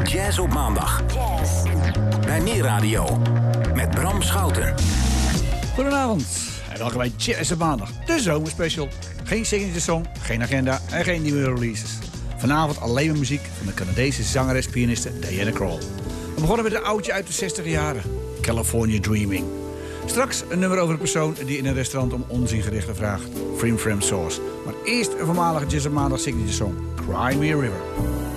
Jazz op maandag. Jazz. Bij Meer Radio. Met Bram Schouten. Goedenavond en welkom bij Jazz op maandag. De zomerspecial. Geen signature song, geen agenda en geen nieuwe releases. Vanavond alleen maar muziek van de Canadese zangeres-pianiste Diana Krall. We begonnen met een oudje uit de 60 jaren. California Dreaming. Straks een nummer over een persoon die in een restaurant om onzingerichten vraagt. Frim Fram Sauce. Maar eerst een voormalige Jazz op maandag signature song. Cry Me a River.